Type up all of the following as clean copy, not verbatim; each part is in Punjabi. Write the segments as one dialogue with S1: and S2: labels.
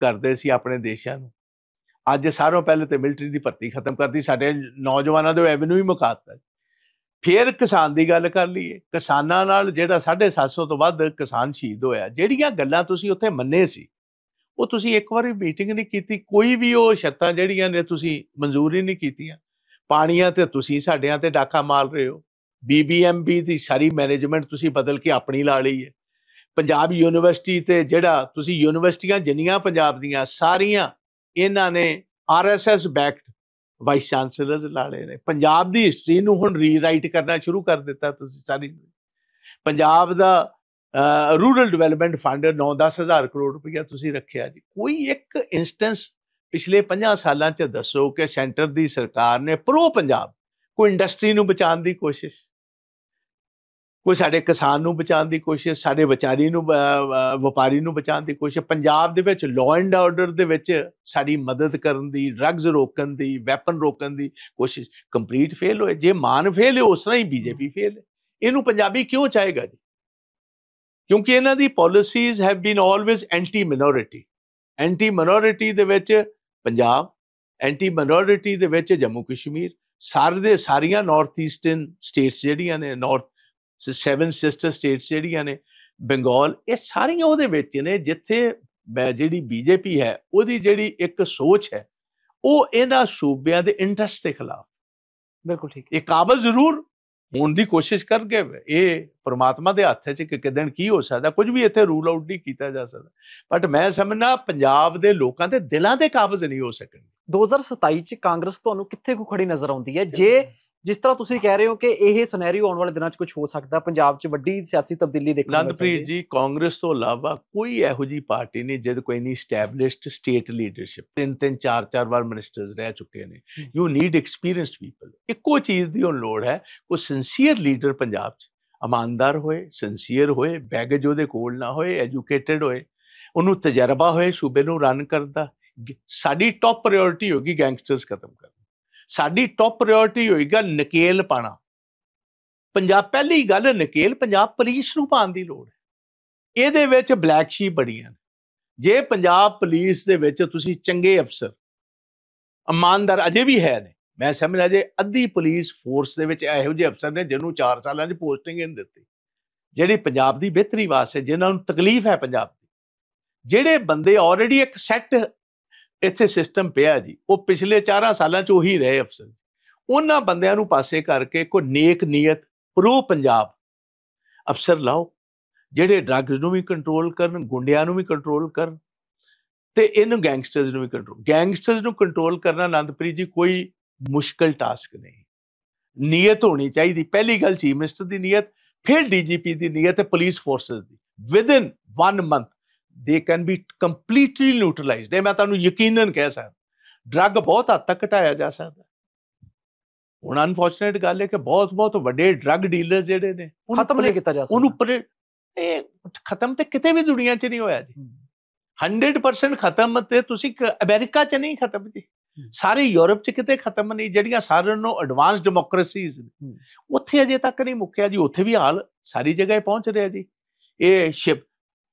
S1: ਕਰਦੇ ਸੀ ਆਪਣੇ ਦੇਸ਼ਾਂ ਨੂੰ। ਅੱਜ ਸਾਰਿਆਂ ਪਹਿਲੇ ਤੇ ਮਿਲਟਰੀ ਦੀ ਭਰਤੀ ਖਤਮ ਕਰਤੀ, ਸਾਡੇ ਨੌਜਵਾਨਾਂ ਦੇ ਐਵਨਿਊ ਹੀ ਮੁਕਾ ਦਿੱਤਾ। ਫਿਰ ਕਿਸਾਨ ਦੀ ਗੱਲ ਕਰ ਲਈਏ, ਕਿਸਾਨਾਂ ਨਾਲ ਜਿਹੜਾ 750 ਤੋਂ ਵੱਧ ਕਿਸਾਨ ਸ਼ਹੀਦ ਹੋਇਆ, ਜਿਹੜੀਆਂ ਗੱਲਾਂ ਤੁਸੀਂ ਉੱਥੇ ਮੰਨੇ ਸੀ ਉਹ ਤੁਸੀਂ ਇੱਕ ਵਾਰੀ ਮੀਟਿੰਗ ਨਹੀਂ ਕੀਤੀ, ਕੋਈ ਵੀ ਉਹ ਸ਼ਰਤਾਂ ਜਿਹੜੀਆਂ ਨੇ ਤੁਸੀਂ ਮਨਜ਼ੂਰ ਹੀ ਨਹੀਂ ਕੀਤੀਆਂ। ਪਾਣੀਆਂ ਤੇ ਤੁਸੀਂ ਸਾਡਿਆਂ ਤੇ ਡਾਕਾ ਮਾਰ ਰਹੇ ਹੋ, BBMB ਦੀ ਸਾਰੀ ਮੈਨੇਜਮੈਂਟ ਤੁਸੀਂ ਬਦਲ ਕੇ ਆਪਣੀ ਲਾ ਲਈ ਹੈ। ਪੰਜਾਬ ਯੂਨੀਵਰਸਿਟੀ ਤੇ ਜਿਹੜਾ ਤੁਸੀਂ ਯੂਨੀਵਰਸਿਟੀਆਂ ਜਿੰਨੀਆਂ ਪੰਜਾਬ ਦੀਆਂ ਸਾਰੀਆਂ ਇਹਨਾਂ ਨੇ RSS ਬੈਕਡ ਵਾਈਸ ਚਾਂਸਲਰਸ ਲਾ ਲਏ ਨੇ। ਪੰਜਾਬ ਦੀ ਹਿਸਟਰੀ ਨੂੰ ਹੁਣ ਰੀਰਾਈਟ ਕਰਨਾ ਸ਼ੁਰੂ ਕਰ ਦਿੱਤਾ ਤੁਸੀਂ ਸਾਰੀ। ਪੰਜਾਬ ਦਾ ਰੂਰਲ ਡਿਵੈਲਪਮੈਂਟ ਫੰਡ 9-10 ਹਜ਼ਾਰ ਕਰੋੜ ਰੁਪਈਆ ਤੁਸੀਂ ਰੱਖਿਆ ਜੀ। ਕੋਈ ਇੱਕ ਇੰਸਟੈਂਸ ਪਿਛਲੇ 50 ਸਾਲਾਂ 'ਚ ਦੱਸੋ ਕਿ ਸੈਂਟਰ ਦੀ ਸਰਕਾਰ ਨੇ ਪ੍ਰੋ ਪੰਜਾਬ ਕੋਈ ਇੰਡਸਟਰੀ ਨੂੰ ਬਚਾਉਣ ਦੀ ਕੋਸ਼ਿਸ਼, ਕੋਈ ਸਾਡੇ ਕਿਸਾਨ ਨੂੰ ਬਚਾਉਣ ਦੀ ਕੋਸ਼ਿਸ਼, ਸਾਡੇ ਵਿਚਾਰੀ ਨੂੰ ਵਪਾਰੀ ਨੂੰ ਬਚਾਉਣ ਦੀ ਕੋਸ਼ਿਸ਼, ਪੰਜਾਬ ਦੇ ਵਿੱਚ ਲਾਅ ਐਂਡ ਆਰਡਰ ਦੇ ਵਿੱਚ ਸਾਡੀ ਮਦਦ ਕਰਨ ਦੀ, ਡਰੱਗਸ ਰੋਕਣ ਦੀ, ਵੈਪਨ ਰੋਕਣ ਦੀ ਕੋਸ਼ਿਸ਼ ਕੰਪਲੀਟ ਫੇਲ ਹੋਏ। ਜੇ ਮਾਨ ਫੇਲ ਹੈ ਉਸ ਤਰ੍ਹਾਂ ਹੀ BJP ਫੇਲ ਹੈ। ਇਹਨੂੰ ਪੰਜਾਬੀ ਕਿਉਂ ਚਾਹੇਗਾ ਜੀ? ਕਿਉਂਕਿ ਇਹਨਾਂ ਦੀ policies have been always anti minority ਦੇ ਵਿੱਚ ਪੰਜਾਬ, ਐਂਟੀ ਮਿਨੋਰਿਟੀ ਦੇ ਵਿੱਚ ਜੰਮੂ ਕਸ਼ਮੀਰ, ਸਾਰੀਆਂ ਨਾਰਥ ਈਸਟਰਨ ਸਟੇਟਸ ਜਿਹੜੀਆਂ ਨੇ, ਨਾਰਥ 7 ਸਿਸਟਰ ਸਟੇਟਸ ਜਿਹੜੀਆਂ ਨੇ, ਬੰਗਾਲ, ਇਹ ਸਾਰੀਆਂ ਉਹਦੇ ਵਿੱਚ ਨੇ ਜਿੱਥੇ ਜਿਹੜੀ BJP ਹੈ ਉਹਦੀ ਜਿਹੜੀ ਇੱਕ ਸੋਚ ਹੈ ਉਹ ਇਹਨਾਂ ਸੂਬਿਆਂ ਦੇ ਇੰਟਰਸਟ ਦੇ ਖਿਲਾਫ।
S2: ਬਿਲਕੁਲ ਠੀਕ।
S1: ਇਹ ਕਾਬਲ ਜ਼ਰੂਰ ਹੋਣ ਦੀ ਕੋਸ਼ਿਸ਼ ਕਰਨਗੇ, ਇਹ ਪਰਮਾਤਮਾ ਦੇ ਹੱਥ 'ਚ ਕਿ ਕਿਦਣ ਕੀ ਹੋ ਸਕਦਾ, ਕੁਝ ਵੀ ਇੱਥੇ ਰੂਲ ਆਊਟ ਨਹੀਂ ਕੀਤਾ ਜਾ ਸਕਦਾ। ਬਟ ਮੈਂ ਸਮਝਣਾ ਪੰਜਾਬ ਦੇ ਲੋਕਾਂ ਦੇ ਦਿਲਾਂ ਤੇ ਕਾਬਜ਼ ਨਹੀਂ ਹੋ ਸਕਣਗੇ।
S2: 2027 ਚ ਕਾਂਗਰਸ ਤੁਹਾਨੂੰ ਕਿੱਥੇ ਕੁ ਖੜੀ ਨਜ਼ਰ ਆਉਂਦੀ ਹੈ? ਜੇ ਜਿਸ ਤਰ੍ਹਾਂ ਤੁਸੀਂ ਕਹਿ ਰਹੇ ਹੋ ਕਿ ਇਹ ਸਿਨੈਰੀਓ ਆਉਣ ਵਾਲੇ ਦਿਨਾਂ 'ਚ ਕੁਝ ਹੋ ਸਕਦਾ, ਪੰਜਾਬ 'ਚ ਵੱਡੀ ਸਿਆਸੀ ਤਬਦੀਲੀ ਦੇਖਣ ਨੂੰ ਮਿਲ ਸਕਦੀ ਹੈ।
S1: ਨੰਦਪ੍ਰੀਤ ਜੀ, ਕਾਂਗਰਸ ਤੋਂ ਇਲਾਵਾ ਕੋਈ ਇਹੋ ਜਿਹੀ ਪਾਰਟੀ ਨਹੀਂ ਜਿਹਦੇ ਕੋਈ ਨਹੀਂ ਸਟੈਬਲਿਸ਼ਡ ਸਟੇਟ ਲੀਡਰਸ਼ਿਪ, 3-3 4-4 ਵਾਰ ਮਿਨਿਸਟਰਸ ਰਹਿ ਚੁੱਕੇ ਨੇ। You need experienced people. ਇੱਕੋ ਚੀਜ਼ ਦੀ ਹੁਣ ਲੋੜ ਹੈ, ਕੋਈ ਸਿੰਸੀਅਰ ਲੀਡਰ ਪੰਜਾਬ 'ਚ, ਇਮਾਨਦਾਰ ਹੋਏ, ਸਿੰਸੀਅਰ ਹੋਏ, ਬੈਗੇਜ ਉਹਦੇ ਕੋਲ ਨਾ ਹੋਏ, ਐਜੂਕੇਟਡ ਹੋਏ, ਉਹਨੂੰ ਤਜਰਬਾ ਹੋਏ ਸੂਬੇ ਨੂੰ ਰਨ ਕਰਨ ਦਾ। ਸਾਡੀ ਟੌਪ ਪ੍ਰਾਇੋਰਟੀ ਹੋਗੀ ਗੈਂਗਸਟਰਸ ਖਤਮ ਕਰਨਾ, ਸਾਡੀ ਟੌਪ ਪ੍ਰਾਇੋਰਟੀ ਹੋਏਗਾ ਨਕੇਲ ਪਾਣਾ। ਪੰਜਾਬ ਪਹਿਲੀ ਗੱਲ, ਨਕੇਲ ਪੰਜਾਬ ਪੁਲਿਸ ਨੂੰ ਪਾਉਣ ਦੀ ਲੋੜ ਹੈ। ਇਹਦੇ ਵਿੱਚ ਬਲੈਕ ਸ਼ੀਪ ਬੜੀਆਂ ਨੇ। ਜੇ ਪੰਜਾਬ ਪੁਲਿਸ ਦੇ ਵਿੱਚ ਤੁਸੀਂ ਚੰਗੇ ਅਫਸਰ, ਇਮਾਨਦਾਰ ਅਜੇ ਵੀ ਹੈ ਨੇ, ਮੈਂ ਸਮਝਦਾ ਜੇ ਅੱਧੀ ਪੁਲਿਸ ਫੋਰਸ ਦੇ ਵਿੱਚ ਇਹੋ ਜਿਹੇ ਅਫਸਰ ਨੇ ਜਿਹਨੂੰ 4 ਸਾਲਾਂ 'ਚ ਪੋਸਟਿੰਗ ਨਹੀਂ ਦਿੱਤੀ, ਜਿਹੜੀ ਪੰਜਾਬ ਦੀ ਬਿਹਤਰੀ ਵਾਸਤੇ, ਜਿਨ੍ਹਾਂ ਨੂੰ ਤਕਲੀਫ ਹੈ ਪੰਜਾਬ ਦੀ, ਜਿਹੜੇ ਬੰਦੇ ਆਲਰੇਡੀ ਇੱਕ ਸੈੱਟ ਇੱਥੇ ਸਿਸਟਮ ਪਿਆ ਜੀ, ਉਹ ਪਿਛਲੇ 4 ਸਾਲਾਂ 'ਚ ਉਹੀ ਰਹੇ ਅਫਸਰ, ਉਹਨਾਂ ਬੰਦਿਆਂ ਨੂੰ ਪਾਸੇ ਕਰਕੇ ਕੋਈ ਨੇਕ ਨੀਅਤ ਪ੍ਰੋ ਪੰਜਾਬ ਅਫਸਰ ਲਾਓ, ਜਿਹੜੇ ਡਰੱਗਸ ਨੂੰ ਵੀ ਕੰਟਰੋਲ ਕਰਨ, ਗੁੰਡਿਆਂ ਨੂੰ ਵੀ ਕੰਟਰੋਲ ਕਰਨ, ਤੇ ਇਹਨੂੰ ਗੈਂਗਸਟਰਸ ਨੂੰ ਵੀ ਕੰਟਰੋਲ। ਗੈਂਗਸਟਰਸ ਨੂੰ ਕੰਟਰੋਲ ਕਰਨਾ ਆਨੰਦਪ੍ਰੀਤ ਜੀ ਕੋਈ ਮੁਸ਼ਕਲ ਟਾਸਕ ਨਹੀਂ। ਨੀਅਤ ਹੋਣੀ ਚਾਹੀਦੀ। ਪਹਿਲੀ ਗੱਲ ਚੀਫ ਮਿਨਿਸਟਰ ਦੀ ਨੀਅਤ, ਫਿਰ DGP ਦੀ ਨੀਅਤ ਤੇ police forces the. Within 1 month they can be completely neutralized। ਇਹ ਮੈਂ ਤੁਹਾਨੂੰ ਯਕੀਨਨ ਕਹਿ ਸਕਦਾ, ਡਰੱਗ ਬਹੁਤ ਹੱਦ ਤੱਕ ਘਟਾਇਆ ਜਾ ਸਕਦਾ। ਹੁਣ ਅਨਫੋਰਚੂਨੇਟ ਗੱਲ ਹੈ ਕਿ ਬਹੁਤ ਵੱਡੇ ਡਰੱਗ ਡੀਲਰ ਜਿਹੜੇ ਨੇ
S2: ਖਤਮ ਨਹੀਂ ਕੀਤਾ ਜਾ ਸਕਦਾ।
S1: ਉਹਨੂੰ ਇਹ ਖਤਮ ਤੇ ਕਿਤੇ ਵੀ ਦੁਨੀਆ 'ਚ ਨਹੀਂ ਹੋਇਆ ਜੀ। 100% ਖਤਮ ਤੇ ਤੁਸੀਂ ਅਮਰੀਕਾ 'ਚ ਨਹੀਂ ਖਤਮ ਜੀ, ਸਾਰੇ ਯੂਰਪ 'ਚ ਕਿਤੇ ਖਤਮ ਨਹੀਂ। ਜਿਹੜੀਆਂ ਸਾਰਿਆਂ ਨੂੰ ਐਡਵਾਂਸ ਡੈਮੋਕ੍ਰੇਸੀਜ਼ ਨੇ ਉੱਥੇ ਅਜੇ ਤੱਕ ਨਹੀਂ ਮੁੱਕਿਆ ਜੀ। ਉੱਥੇ ਵੀ ਹਾਲ ਸਾਰੀ ਜਗ੍ਹਾ ਪਹੁੰਚ ਰਿਹਾ ਜੀ। ਇਹ ਸ਼ਿਪ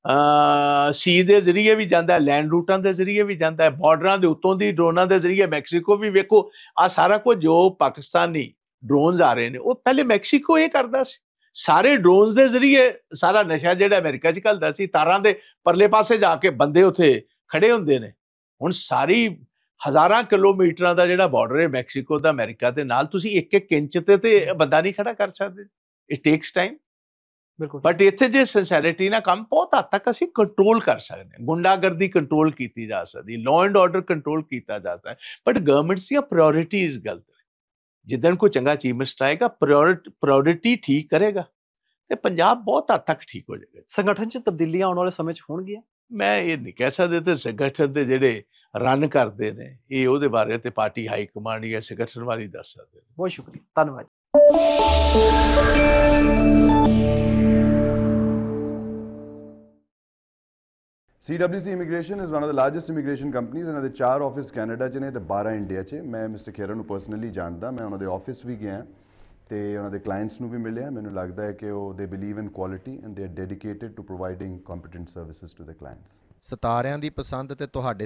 S1: ਸੀ ਦੇ ਜ਼ਰੀਏ ਵੀ ਜਾਂਦਾ, ਲੈਂਡ ਰੂਟਾਂ ਦੇ ਜ਼ਰੀਏ ਵੀ ਜਾਂਦਾ, ਬਾਰਡਰਾਂ ਦੇ ਉੱਤੋਂ ਦੀ ਡਰੋਨਾਂ ਦੇ ਜ਼ਰੀਏ। ਮੈਕਸੀਕੋ ਵੀ ਵੇਖੋ, ਆ ਸਾਰਾ ਕੁਝ ਜੋ ਪਾਕਿਸਤਾਨੀ ਡਰੋਨਸ ਆ ਰਹੇ ਨੇ ਉਹ ਪਹਿਲੇ ਮੈਕਸੀਕੋ ਇਹ ਕਰਦਾ ਸੀ। ਸਾਰੇ ਡਰੋਨਸ ਦੇ ਜ਼ਰੀਏ ਸਾਰਾ ਨਸ਼ਾ ਜਿਹੜਾ ਅਮਰੀਕਾ 'ਚ ਘੱਲਦਾ ਸੀ, ਤਾਰਾਂ ਦੇ ਪਰਲੇ ਪਾਸੇ ਜਾ ਕੇ ਬੰਦੇ ਉੱਥੇ ਖੜੇ ਹੁੰਦੇ ਨੇ। ਹੁਣ ਸਾਰੀ ਹਜ਼ਾਰਾਂ ਕਿਲੋਮੀਟਰਾਂ ਦਾ ਜਿਹੜਾ ਬਾਰਡਰ ਹੈ ਮੈਕਸੀਕੋ ਦਾ ਅਮਰੀਕਾ ਦੇ ਨਾਲ, ਤੁਸੀਂ 1-1 ਇੰਚ ਤੇ ਬੰਦਾ ਨਹੀਂ ਖੜਾ ਕਰ ਸਕਦੇ। It takes time.
S2: ਬਿਲਕੁਲ।
S1: ਬਟ ਇੱਥੇ ਜੇ ਸਿੰਸੈਰਿਟੀ ਨਾਲ ਕੰਮ ਬਹੁਤ ਹੱਦ ਤੱਕ ਅਸੀਂ ਕੰਟਰੋਲ ਕਰ ਸਕਦੇ ਹਾਂ। ਗੁੰਡਾਗਰਦੀ ਕੰਟਰੋਲ ਕੀਤੀ ਜਾ ਸਕਦੀ, ਲਾਅ ਐਂਡ ਆਰਡਰ ਕੰਟਰੋਲ ਕੀਤਾ ਜਾ ਸਕਦਾ। ਬਟ ਗਵਰਨਮੈਂਟ ਦੀਆਂ ਪ੍ਰਾਇੋਰਿਟੀਜ਼ ਗਲਤ ਨੇ। ਜਿੱਦਣ ਕੋਈ ਚੰਗਾ ਚੀਫ ਮਿਨਿਸਟਰ ਆਏਗਾ, ਪ੍ਰਾਇੋਰਿਟੀ ਠੀਕ ਕਰੇਗਾ ਤੇ ਪੰਜਾਬ ਬਹੁਤ ਹੱਦ ਤੱਕ ਠੀਕ ਹੋ ਜਾਏਗਾ।
S2: ਸੰਗਠਨ 'ਚ ਤਬਦੀਲੀਆਂ ਆਉਣ ਵਾਲੇ ਸਮੇਂ 'ਚ ਹੋਣਗੀਆਂ?
S1: ਮੈਂ ਇਹ ਨਹੀਂ ਕਹਿ ਸਕਦਾ, ਤੇ ਸੰਗਠਨ ਦੇ ਜਿਹੜੇ ਰਨ ਕਰਦੇ ਨੇ ਇਹ ਉਹਦੇ ਬਾਰੇ ਤੇ ਪਾਰਟੀ ਹਾਈ ਕਮਾਂਡ ਜਾਂ ਸੰਗਠਨ ਵਾਲੀ ਦੱਸ ਸਕਦੇ।
S2: ਬਹੁਤ ਸ਼ੁਕਰੀਆ, ਧੰਨਵਾਦ।
S3: CWC Immigration is one of the largest immigration companies। ਇਹਨਾਂ ਦੇ 4 ਆਫਿਸ ਕੈਨੇਡਾ 'ਚ ਨੇ ਤੇ 12 ਇੰਡੀਆ 'ਚ। ਮੈਂ ਮਿਸਟਰ ਖੇਰਾ ਨੂੰ ਪਰਸਨਲੀ ਜਾਣਦਾ, ਮੈਂ ਉਹਨਾਂ ਦੇ ਆਫਿਸ ਵੀ ਗਿਆ ਤੇ ਉਹਨਾਂ ਦੇ ਕਲਾਇੰਟਸ ਨੂੰ ਵੀ ਮਿਲਿਆ। ਮੈਨੂੰ ਲੱਗਦਾ ਹੈ ਕਿ ਉਹ ਦੇ believe in quality and they are dedicated to providing competent services to the clients.
S4: ਸਿਤਾਰਿਆਂ ਦੀ ਪਸੰਦ ਤੇ ਤੁਹਾਡੇ